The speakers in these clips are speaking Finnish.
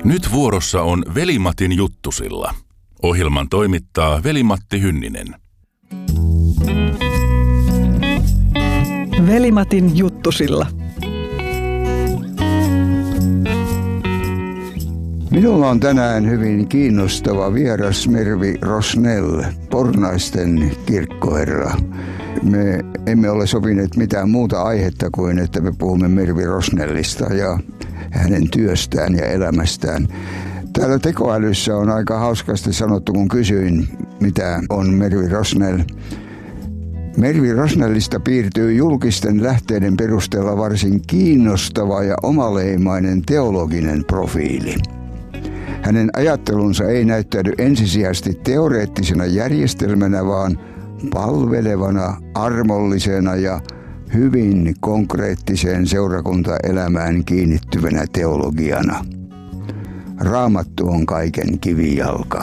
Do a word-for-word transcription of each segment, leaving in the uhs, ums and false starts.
Nyt vuorossa on Veli-Matin juttusilla. Ohjelman toimittaa Veli-Matti Hynninen. Veli-Matin juttusilla. Minulla on tänään hyvin kiinnostava vieras Mervi Rosnell, Pornaisten kirkkoherra. Me emme ole sopineet mitään muuta aihetta kuin, että me puhumme Mervi Rosnellista ja hänen työstään ja elämästään. Täällä tekoälyssä on aika hauskasti sanottu, kun kysyin, mitä on Mervi Rosnell. Mervi Rosnellista piirtyy julkisten lähteiden perusteella varsin kiinnostava ja omaleimainen teologinen profiili. Hänen ajattelunsa ei näyttäydy ensisijaisesti teoreettisena järjestelmänä, vaan palvelevana, armollisena ja hyvin konkreettiseen seurakuntaelämään kiinnittyvänä teologiana. Raamattu on kaiken kivijalka.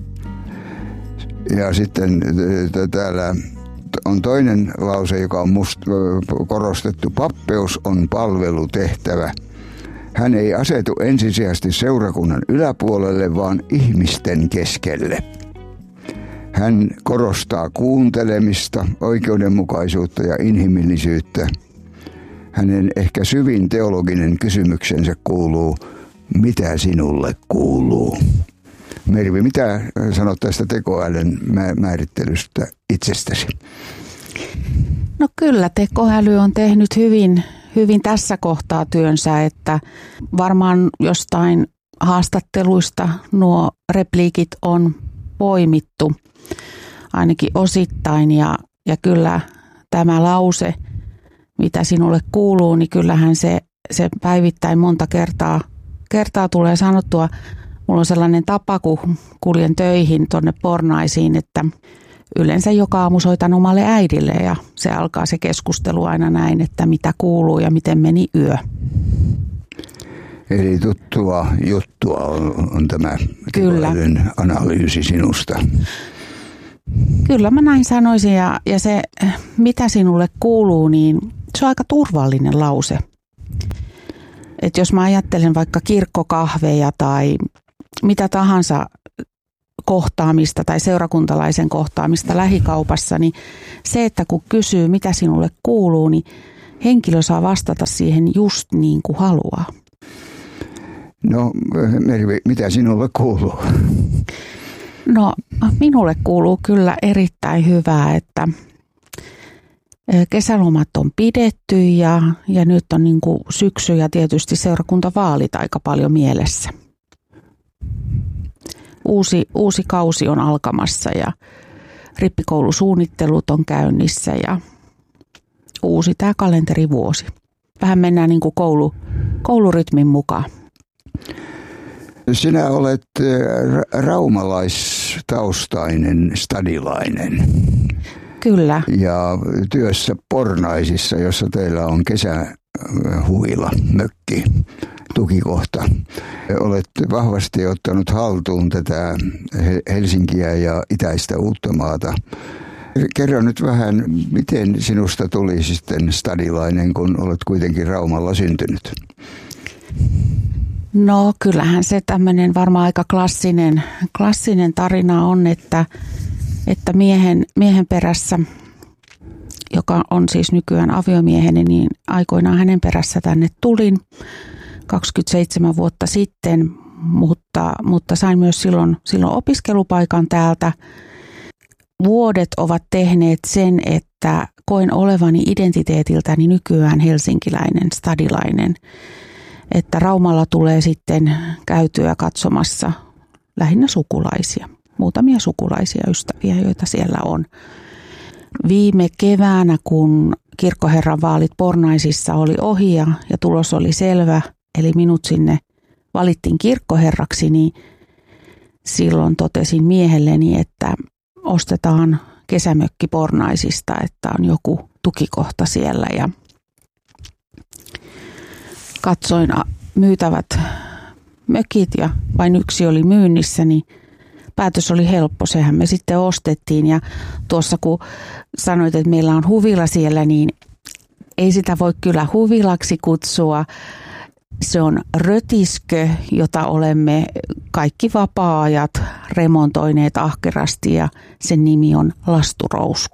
Ja sitten täällä on toinen lause, joka on musta korostettu. Pappeus on palvelutehtävä. Hän ei asetu ensisijaisesti seurakunnan yläpuolelle, vaan ihmisten keskelle. Hän korostaa kuuntelemista, oikeudenmukaisuutta ja inhimillisyyttä. Hänen ehkä syvin teologinen kysymyksensä kuuluu, mitä sinulle kuuluu? Mervi, mitä sanot tästä tekoälyn määrittelystä itsestäsi? No kyllä, tekoäly on tehnyt hyvin, hyvin tässä kohtaa työnsä, että varmaan jostain haastatteluista nuo repliikit on poimittu ainakin osittain ja, ja kyllä tämä lause, mitä sinulle kuuluu, niin kyllähän se, se päivittäin monta kertaa, kertaa tulee sanottua. Mulla on sellainen tapa, kun kuljen töihin tuonne Pornaisiin, että yleensä joka aamu soitan omalle äidille ja se alkaa se keskustelu aina näin, että mitä kuuluu ja miten meni yö. Eli tuttua juttua on, on tämä tekoälyn analyysi sinusta. Kyllä mä näin sanoisin ja, ja se mitä sinulle kuuluu, niin se on aika turvallinen lause. Et jos mä ajattelen vaikka kirkkokahveja tai mitä tahansa kohtaamista tai seurakuntalaisen kohtaamista lähikaupassa, niin se, että kun kysyy mitä sinulle kuuluu, niin henkilö saa vastata siihen just niin kuin haluaa. No Mervi, mitä sinulle kuuluu? No minulle kuuluu kyllä erittäin hyvää, että kesälomat on pidetty ja, ja nyt on niin kuin syksy ja tietysti seurakuntavaalit aika paljon mielessä. Uusi, uusi kausi on alkamassa ja rippikoulusuunnittelut on käynnissä ja uusi tämä kalenterivuosi. Vähän mennään niin kuin koulu, koulurytmin mukaan. Sinä olet raumalaistaustainen stadilainen. Kyllä. Ja työssä Pornaisissa, jossa teillä on kesähuila, mökki, tukikohta. Olet vahvasti ottanut haltuun tätä Helsinkiä ja itäistä Uuttamaata. Kerro nyt vähän, miten sinusta tuli sitten stadilainen, kun olet kuitenkin Raumalla syntynyt? No kyllähän se tämmöinen varmaan aika klassinen, klassinen tarina on, että, että miehen, miehen perässä, joka on siis nykyään aviomieheni, niin aikoinaan hänen perässä tänne tulin kaksikymmentäseitsemän vuotta sitten, mutta, mutta sain myös silloin, silloin opiskelupaikan täältä. Vuodet ovat tehneet sen, että koen olevani identiteetiltäni nykyään helsinkiläinen, stadilainen. Että Raumalla tulee sitten käytyä katsomassa lähinnä sukulaisia, muutamia sukulaisia ystäviä, joita siellä on. Viime keväänä, kun kirkkoherran vaalit Pornaisissa oli ohi ja, ja tulos oli selvä, eli minut sinne valittiin kirkkoherraksi, niin silloin totesin miehelleni, että ostetaan kesämökki Pornaisista, että on joku tukikohta siellä ja katsoin myytävät mökit ja vain yksi oli myynnissä, niin päätös oli helppo. Sehän me sitten ostettiin ja tuossa kun sanoit, että meillä on huvila siellä, niin ei sitä voi kyllä huvilaksi kutsua. Se on rötiskö, jota olemme kaikki vapaa-ajat remontoineet ahkerasti ja sen nimi on lasturousku.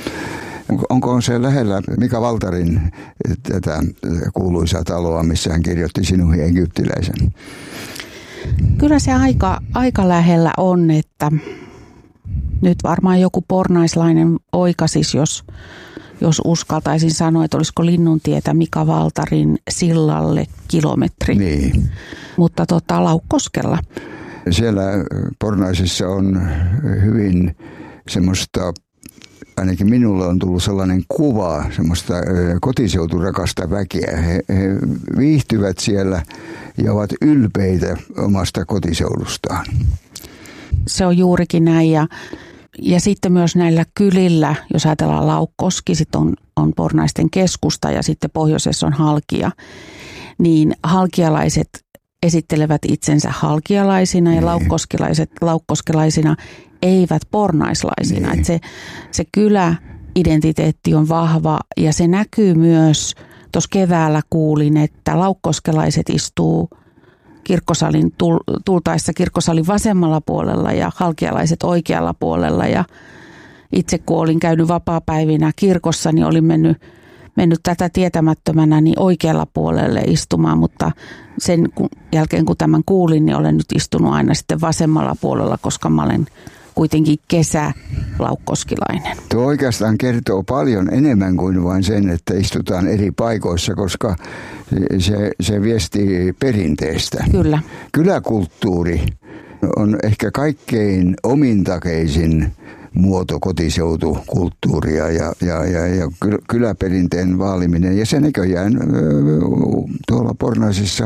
Onko se lähellä Mika Valtarin tätä kuuluisaa taloa, missä hän kirjoitti Sinuhe egyptiläisen? Kyllä se aika, aika lähellä on, että nyt varmaan joku pornaislainen oikasis, jos, jos uskaltaisin sanoa, että olisiko Linnuntietä Mika Valtarin sillalle kilometri. Niin. Mutta tota, Laukkoskella. Siellä Pornaisissa on hyvin semmoista, ainakin minulle on tullut sellainen kuva semmoista kotiseuturakasta väkeä. He, he viihtyvät siellä ja ovat ylpeitä omasta kotiseudustaan. Se on juurikin näin ja, ja sitten myös näillä kylillä, jos ajatellaan Laukkoski, sitten on, on Pornaisten keskusta ja sitten pohjoisessa on Halkia, niin halkialaiset esittelevät itsensä halkialaisina ja laukkoskelaiset laukkoskelaisina eivät pornaislaisina. Että se, se kyläidentiteetti on vahva ja se näkyy myös, tuossa keväällä kuulin, että laukkoskelaiset istuu kirkkosalin tultaessa kirkkosalin vasemmalla puolella ja halkialaiset oikealla puolella. Ja itse kun olin käynyt vapaapäivinä kirkossa, niin olin mennyt, mennyt tätä tietämättömänä niin oikealla puolelle istumaan, mutta sen jälkeen kun tämän kuulin, niin olen nyt istunut aina sitten vasemmalla puolella, koska mä olen kuitenkin kesälaukkoskilainen. Tuo oikeastaan kertoo paljon enemmän kuin vain sen, että istutaan eri paikoissa, koska se, se viestii perinteestä. Kyllä. Kyläkulttuuri on ehkä kaikkein omintakeisin muoto kotiseutukulttuuria ja, ja, ja, ja kyläperinteen vaaliminen. Ja se näköjään tuolla Pornaisissa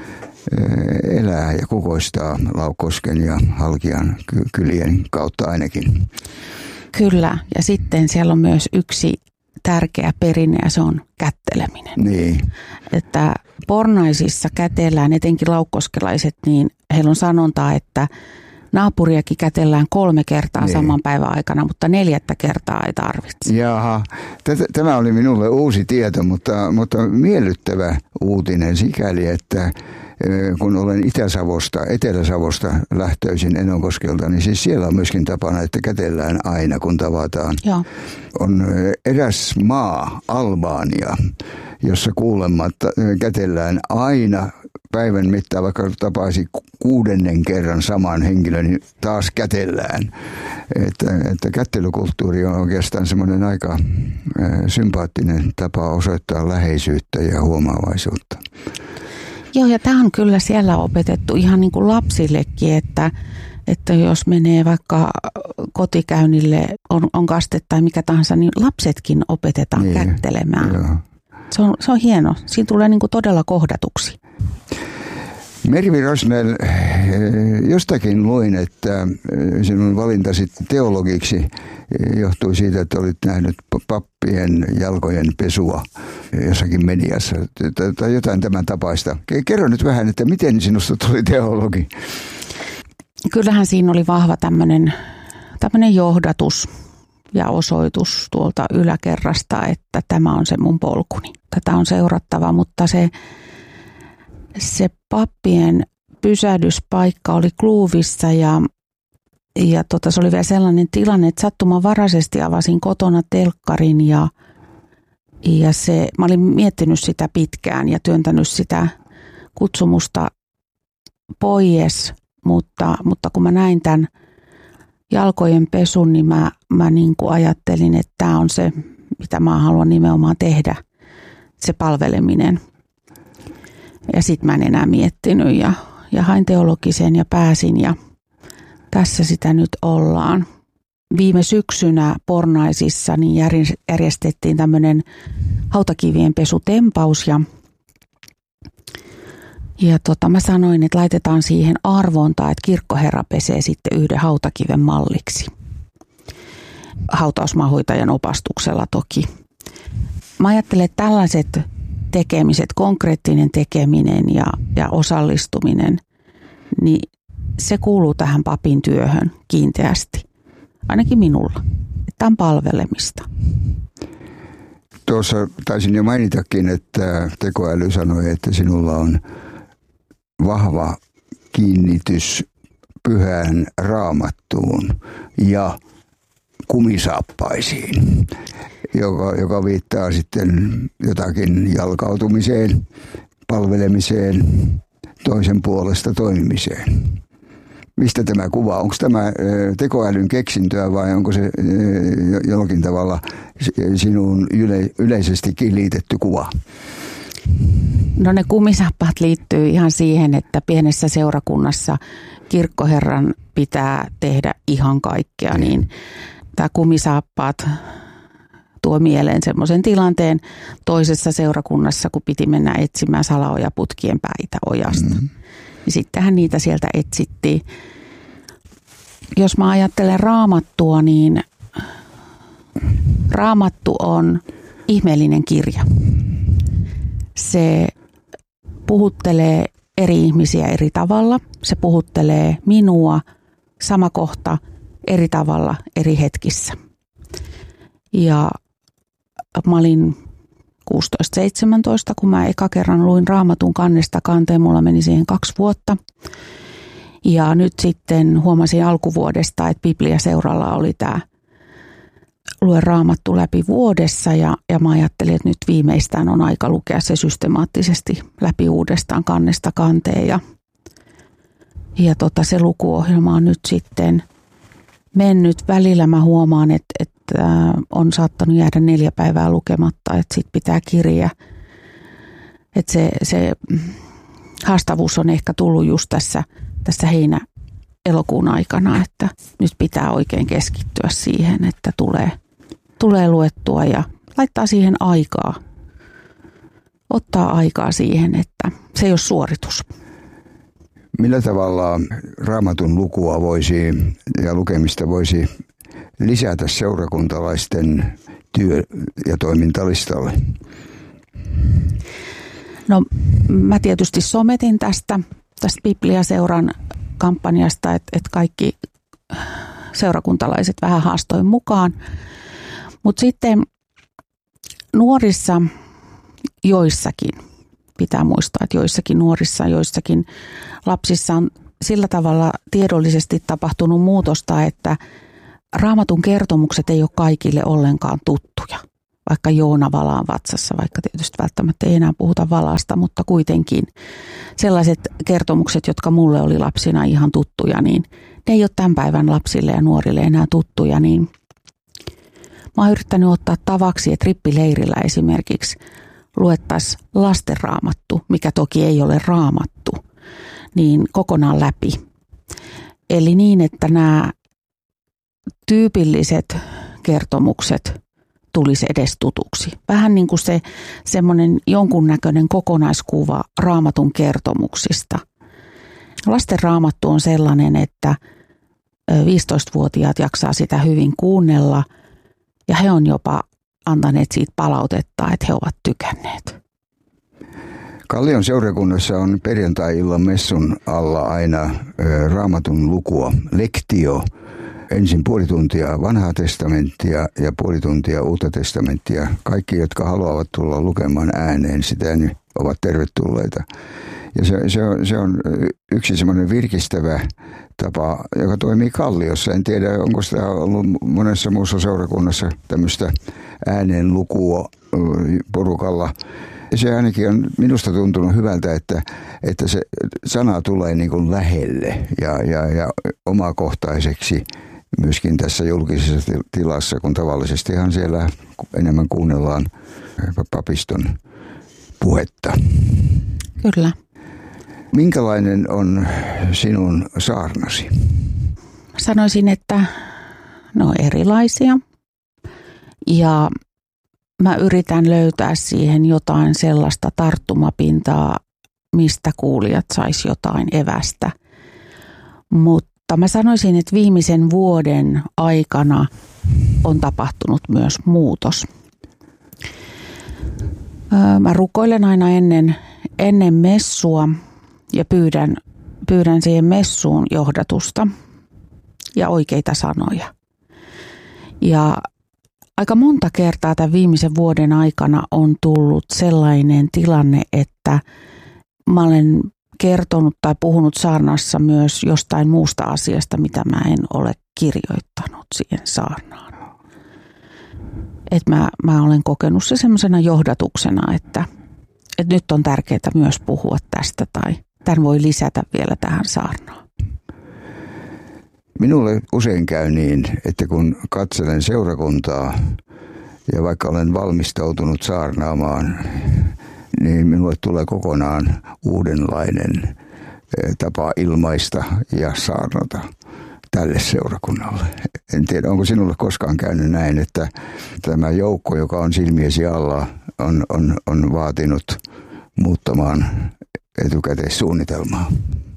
elää ja kukoistaa Laukkosken ja Halkian kylien kautta ainakin. Kyllä, ja sitten siellä on myös yksi tärkeä perinne ja se on kätteleminen. Niin. Että Pornaisissa kätellään, etenkin laukkoskelaiset, niin heillä on sanonta, että naapuriakin kätellään kolme kertaa niin saman päivän aikana, mutta neljättä kertaa ei tarvitse. Jaha, tämä oli minulle uusi tieto, mutta, mutta miellyttävä uutinen sikäli, että kun olen Itä-Savosta, Etelä-Savosta lähtöisin Enonkoskelta, niin siis siellä on myöskin tapana, että kätellään aina, kun tavataan. Joo. On eräs maa, Albania, jossa kuulemma kätellään aina päivän mittaan, vaikka tapaisi kuudennen kerran saman henkilön, niin taas kätellään. Että, että kättelykulttuuri on oikeastaan semmoinen aika sympaattinen tapa osoittaa läheisyyttä ja huomaavaisuutta. Joo, ja tämä on kyllä siellä opetettu ihan niin kuin lapsillekin, että, että jos menee vaikka kotikäynnille, on, on kaste tai mikä tahansa, niin lapsetkin opetetaan niin kättelemään. Se on, se on hieno. Siinä tulee niin kuin todella kohdatuksi. Mervi Rosnell, jostakin luin, että sinun valintasi teologiksi johtui siitä, että olit nähnyt pappien jalkojen pesua jossakin mediassa tai jotain tämän tapaista. Kerro nyt vähän, että miten sinusta tuli teologi? Kyllähän siinä oli vahva tämmöinen, tämmöinen johdatus ja osoitus tuolta yläkerrasta, että tämä on se mun polkuni. Tätä on seurattava, mutta se, se pappien pysähdyspaikka oli Kluuvissa ja, ja tota, se oli vielä sellainen tilanne, että sattumanvaraisesti avasin kotona telkkarin ja, ja se, mä olin miettinyt sitä pitkään ja työntänyt sitä kutsumusta pois, mutta, mutta kun mä näin tämän jalkojen pesun, niin mä, mä niin kuin ajattelin, että tämä on se, mitä mä haluan nimenomaan tehdä, se palveleminen. Ja sitten mä en enää miettinyt ja, ja hain teologisen ja pääsin ja tässä sitä nyt ollaan. Viime syksynä Pornaisissa niin järjestettiin tämmöinen hautakivien pesutempaus ja, ja tota, mä sanoin, että laitetaan siihen arvontaa, että kirkkoherra pesee sitten yhden hautakiven malliksi. Hautausmaanhoitajan opastuksella toki. Mä ajattelen, että tällaiset tekemiset, konkreettinen tekeminen ja, ja osallistuminen, niin se kuuluu tähän papin työhön kiinteästi. Ainakin minulla. Tämä on palvelemista. Tuossa taisin jo mainitakin, että tekoäly sanoi, että sinulla on vahva kiinnitys pyhään Raamattuun ja kumisaappaisiin, joka, joka viittaa sitten jotakin jalkautumiseen, palvelemiseen, toisen puolesta toimimiseen. Mistä tämä kuva? Onko tämä tekoälyn keksintöä vai onko se jollakin tavalla sinun yle, yleisestikin liitetty kuva? No ne kumisaappaat liittyy ihan siihen, että pienessä seurakunnassa kirkkoherran pitää tehdä ihan kaikkea, niin tämä kumisaappaat tuo mieleen semmoisen tilanteen toisessa seurakunnassa, kun piti mennä etsimään salaojaputkien päitä ojasta. Mm-hmm. Niin sittenhän niitä sieltä etsittiin. Jos mä ajattelen Raamattua, niin Raamattu on ihmeellinen kirja. Se puhuttelee eri ihmisiä eri tavalla. Se puhuttelee minua sama kohta eri tavalla eri hetkissä. Ja mä olin kuusitoista seitsemäntoista, kun mä eka kerran luin Raamatun kannesta kanteen. Mulla meni siihen kaksi vuotta. Ja nyt sitten huomasin alkuvuodesta, että Biblia-seuralla oli tämä lue Raamattu läpi vuodessa. Ja, ja mä ajattelin, että nyt viimeistään on aika lukea se systemaattisesti läpi uudestaan kannesta kanteen. Ja, ja tota, se lukuohjelma on nyt sitten mennyt. Välillä mä huomaan, että, että on saattanut jäädä neljä päivää lukematta, että sit pitää kirjaa. Että se, se haastavuus on ehkä tullut just tässä, tässä heinä-elokuun aikana, että nyt pitää oikein keskittyä siihen, että tulee, tulee luettua ja laittaa siihen aikaa. Ottaa aikaa siihen, että se ei ole suoritus. Millä tavalla Raamatun lukua voisi ja lukemista voisi lisätä seurakuntalaisten työ- ja toimintalistalle? No mä tietysti sometin tästä, tästä Biblia-seuran kampanjasta, että, että kaikki seurakuntalaiset vähän haastoin mukaan. Mutta sitten nuorissa joissakin, pitää muistaa, että joissakin nuorissa, joissakin lapsissa on sillä tavalla tiedollisesti tapahtunut muutosta, että Raamatun kertomukset ei ole kaikille ollenkaan tuttuja. Vaikka Joona valaan vatsassa, vaikka tietysti välttämättä ei enää puhuta valasta, mutta kuitenkin sellaiset kertomukset, jotka mulle oli lapsina ihan tuttuja, niin ne ei ole tämän päivän lapsille ja nuorille enää tuttuja. Niin mä oon yrittänyt ottaa tavaksi, että rippileirillä esimerkiksi luettaisiin lasten raamattu, mikä toki ei ole raamattu, niin kokonaan läpi. Eli niin, että nämä tyypilliset kertomukset tulisi edes tutuksi. Vähän niin kuin se semmoinen jonkunnäköinen kokonaiskuva Raamatun kertomuksista. Lasten raamattu on sellainen, että viisitoistavuotiaat jaksaa sitä hyvin kuunnella ja he on jopa antaneet siitä palautetta, että he ovat tykänneet. Kallion seurakunnassa on perjantai-illan messun alla aina Raamatun lukua, lektio. Ensin puoli tuntia vanhaa testamenttia ja puoli tuntia uutta testamenttia. Kaikki, jotka haluavat tulla lukemaan ääneen sitä, niin ovat tervetulleita. Ja se, se, on, se on yksi semmoinen virkistävä tapa, joka toimii Kalliossa. En tiedä, onko sitä ollut monessa muussa seurakunnassa tämmöistä ääneen lukua porukalla. Se ainakin on minusta tuntunut hyvältä, että, että se sana tulee niin kuin lähelle ja, ja, ja omakohtaiseksi myöskin tässä julkisessa tilassa, kun tavallisestihan siellä enemmän kuunnellaan papiston puhetta. Kyllä. Minkälainen on sinun saarnasi? Sanoisin, että ne on erilaisia ja mä yritän löytää siihen jotain sellaista tarttumapintaa, mistä kuulijat sais jotain evästä. Mutta mä sanoisin, että viimeisen vuoden aikana on tapahtunut myös muutos. Mä rukoilen aina ennen, ennen messua ja pyydän, pyydän siihen messuun johdatusta ja oikeita sanoja. Ja aika monta kertaa tämän viimeisen vuoden aikana on tullut sellainen tilanne, että mä olen kertonut tai puhunut saarnassa myös jostain muusta asiasta, mitä mä en ole kirjoittanut siihen saarnaan. Että mä, mä olen kokenut se semmoisena johdatuksena, että, että nyt on tärkeää myös puhua tästä tai tämän voi lisätä vielä tähän saarnaan. Minulle usein käy niin, että kun katselen seurakuntaa ja vaikka olen valmistautunut saarnaamaan, niin minulle tulee kokonaan uudenlainen tapa ilmaista ja saarnata tälle seurakunnalle. En tiedä, onko sinulle koskaan käynyt näin, että tämä joukko, joka on silmiesi alla, on, on, on vaatinut muuttamaan etukäteissuunnitelmaa?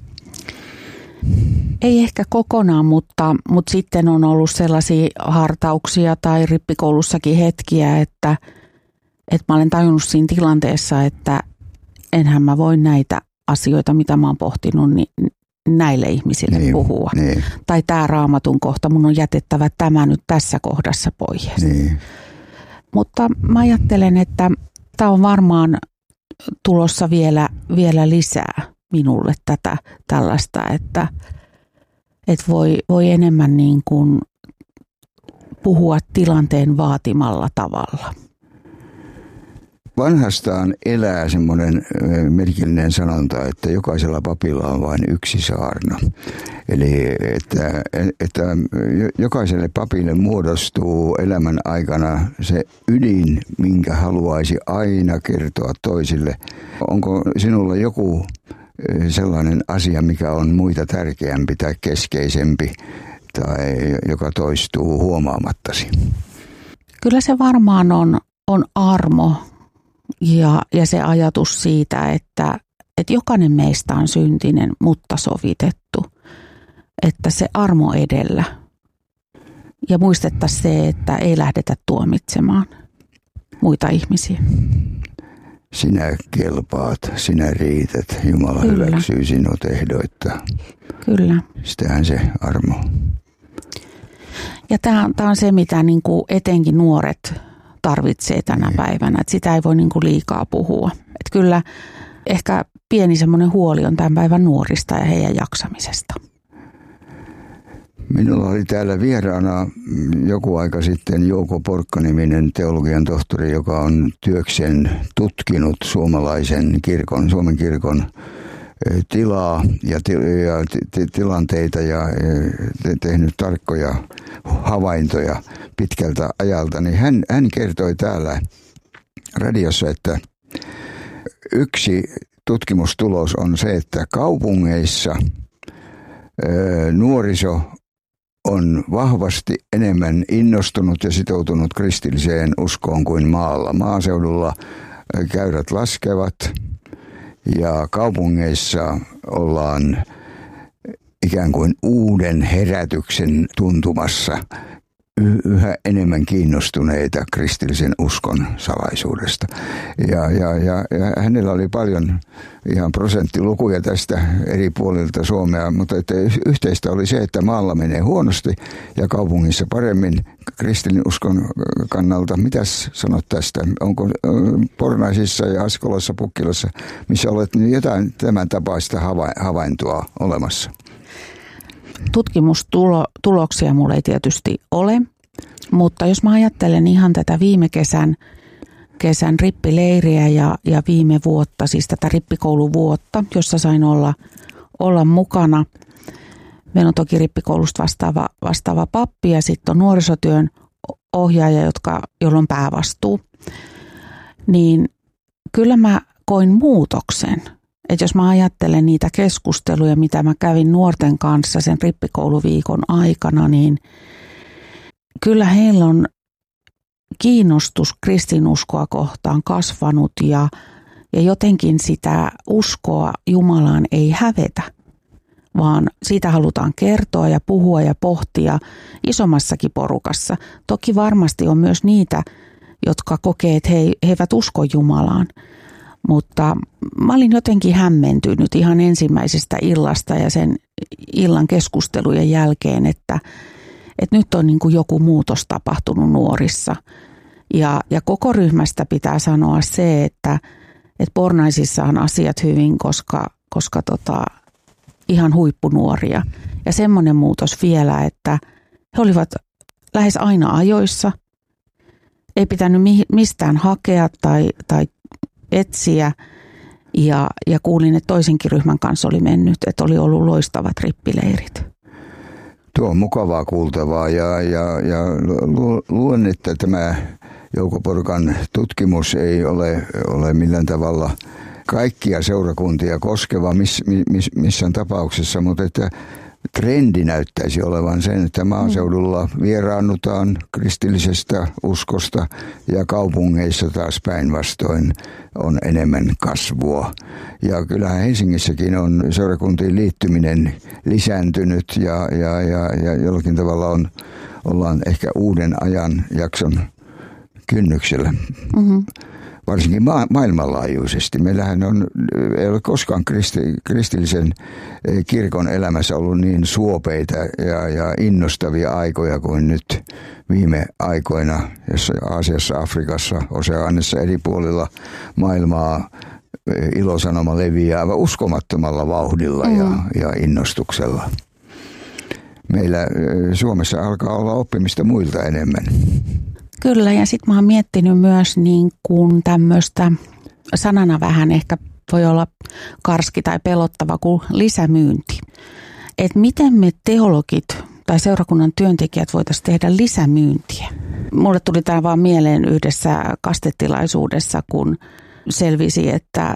Ei ehkä kokonaan, mutta, mutta sitten on ollut sellaisia hartauksia tai rippikoulussakin hetkiä, että, että mä olen tajunnut siinä tilanteessa, että enhän mä voi näitä asioita, mitä mä oon pohtinut, niin näille ihmisille niin, puhua. Niin. Tai tämä Raamatun kohta, mun on jätettävä tämä nyt tässä kohdassa pois. Niin. Mutta mä ajattelen, että tämä on varmaan tulossa vielä, vielä lisää minulle tätä tällaista, että, että voi, voi enemmän niin kuin puhua tilanteen vaatimalla tavalla. Vanhastaan elää semmoinen merkillinen sanonta, että jokaisella papilla on vain yksi saarna. Eli että, että jokaiselle papille muodostuu elämän aikana se ydin, minkä haluaisi aina kertoa toisille. Onko sinulla joku sellainen asia, mikä on muita tärkeämpi tai keskeisempi tai joka toistuu huomaamattasi? Kyllä se varmaan on, on armo. Ja, ja se ajatus siitä, että, että jokainen meistä on syntinen, mutta sovitettu. Että se armo edellä. Ja muistettaisiin se, että ei lähdetä tuomitsemaan muita ihmisiä. Sinä kelpaat, sinä riität. Jumala Kyllä. hyväksyy sinut ehdoitta. Kyllä. Sitähän se armo. Ja tämä, tämä on se, mitä niin kuin etenkin nuoret tarvitsee tänä niin. päivänä. Että sitä ei voi niin kuin liikaa puhua. Että kyllä ehkä pieni semmoinen huoli on tämän päivän nuorista ja heidän jaksamisesta. Minulla oli täällä vieraana joku aika sitten Jouko Porkka-niminen teologian tohtori, joka on työkseen tutkinut suomalaisen kirkon, Suomen kirkon tilaa ja, til, ja t- tilanteita ja te- tehnyt tarkkoja havaintoja pitkältä ajalta, niin hän, hän kertoi täällä radiossa, että yksi tutkimustulos on se, että kaupungeissa ö, nuoriso on vahvasti enemmän innostunut ja sitoutunut kristilliseen uskoon kuin maalla. Maaseudulla käyrät laskevat ja kaupungeissa ollaan ikään kuin uuden herätyksen tuntumassa yhä enemmän kiinnostuneita kristillisen uskon salaisuudesta. Ja, ja, ja, ja hänellä oli paljon ihan prosenttilukuja tästä eri puolilta Suomea, mutta että yhteistä oli se, että maalla menee huonosti ja kaupungissa paremmin kristillisen uskon kannalta. Mitäs sanot tästä? Onko Pornaisissa ja Askolassa, Pukkilassa, missä olet niin jotain tämän tapaista havaintoa olemassa? Tutkimustuloksia mulla ei tietysti ole, mutta jos mä ajattelen ihan tätä viime kesän, kesän rippileiriä ja, ja viime vuotta, siis tätä rippikouluvuotta, jossa sain olla, olla mukana. Meillä on toki rippikoulusta vastaava, vastaava pappi ja sitten on nuorisotyön ohjaaja, jotka, jolla on päävastuu. Niin kyllä mä koin muutoksen. Että jos mä ajattelen niitä keskusteluja, mitä mä kävin nuorten kanssa sen rippikouluviikon aikana, niin kyllä heillä on kiinnostus kristinuskoa kohtaan kasvanut ja, ja jotenkin sitä uskoa Jumalaan ei hävetä, vaan siitä halutaan kertoa ja puhua ja pohtia isommassakin porukassa. Toki varmasti on myös niitä, jotka kokee, että he, he eivät usko Jumalaan. Mutta mä olin jotenkin hämmentynyt ihan ensimmäisestä illasta ja sen illan keskustelujen jälkeen, että, että nyt on niin kuin joku muutos tapahtunut nuorissa. Ja, ja koko ryhmästä pitää sanoa se, että, että Pornaisissa on asiat hyvin, koska, koska tota, ihan huippunuoria. Ja semmoinen muutos vielä, että he olivat lähes aina ajoissa. Ei pitänyt mistään hakea tai, tai etsiä. Ja, ja kuulin, että toisenkin ryhmän kanssa oli mennyt, että oli ollut loistavat rippileirit. Tuo on mukavaa kuultavaa ja, ja, ja luulen, että tämä Jouko-porukan tutkimus ei ole, ole millään tavalla kaikkia seurakuntia koskeva miss, miss, missään tapauksessa, mutta että trendi näyttäisi olevan sen, että maaseudulla vieraannutaan kristillisestä uskosta ja kaupungeissa taas päinvastoin on enemmän kasvua. Ja kyllähän Helsingissäkin on seurakuntiin liittyminen lisääntynyt ja, ja, ja, ja jollakin tavalla on, ollaan ehkä uuden ajan jakson kynnyksellä. Mm-hmm. Varsinkin ma- maailmanlaajuisesti. Meillähän on, ei ole koskaan kristi- kristillisen kirkon elämässä ollut niin suopeita ja, ja innostavia aikoja kuin nyt viime aikoina, jossa Aasiassa, Afrikassa, Oseanissa eri puolilla maailmaa ilosanoma leviää uskomattomalla vauhdilla mm. ja, ja innostuksella. Meillä Suomessa alkaa olla oppimista muilta enemmän. Kyllä, ja sitten mä oon miettinyt myös niin kuin tämmöistä sanana vähän ehkä voi olla karski tai pelottava kuin lisämyynti. Että miten me teologit tai seurakunnan työntekijät voitaisiin tehdä lisämyyntiä. Mulle tuli tämä vaan mieleen yhdessä kastetilaisuudessa, kun selvisi, että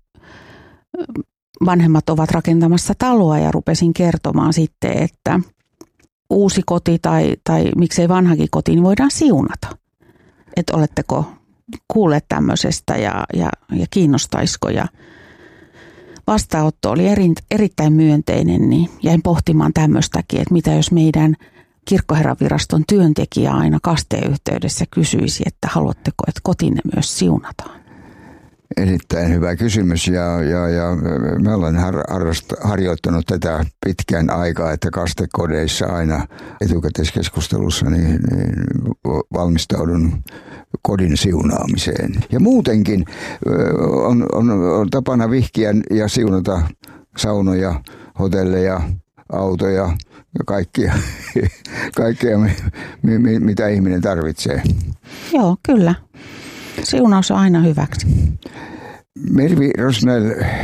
vanhemmat ovat rakentamassa taloa ja rupesin kertomaan sitten, että uusi koti tai, tai miksei vanhakin koti, niin voidaan siunata. Että oletteko kuulleet tämmöisestä ja, ja, ja kiinnostaisiko. Ja vastaanotto oli eri, erittäin myönteinen, niin jäin pohtimaan tämmöistäkin, että mitä jos meidän kirkkoherranviraston työntekijä aina kasteen yhteydessä kysyisi, että haluatteko, että kotinne myös siunataan. Erittäin hyvä kysymys ja, ja, ja mä olen har, harrast, harjoittanut tätä pitkän aikaa, että kastekodeissa aina etukäteiskeskustelussa niin, niin valmistaudun kodin siunaamiseen. Ja muutenkin on, on, on tapana vihkiä ja siunata saunoja, hotelleja, autoja ja kaikkia, kaikkea mi, mi, mitä ihminen tarvitsee. Joo, kyllä. Siunaus on aina hyväksi. Mervi Rosnell,